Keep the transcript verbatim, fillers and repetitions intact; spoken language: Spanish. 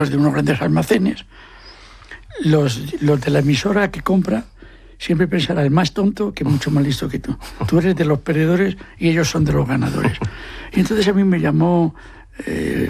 de unos grandes almacenes, los, los de la emisora que compra siempre pensará el más tonto que mucho más listo que tú. Tú eres de los perdedores y ellos son de los ganadores. Y entonces a mí me llamó... Eh,